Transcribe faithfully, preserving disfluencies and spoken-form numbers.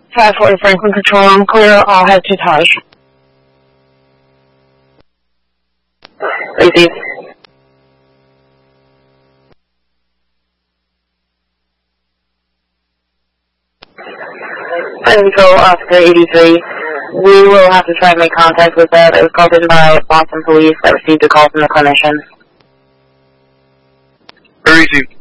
five forty Franklin Control, I'm clear, I'll have two tires. Receive. Control, Officer eighty-three. We will have to try and make contact with that. It was called in by Boston Police that received a call from the clinician. Receive.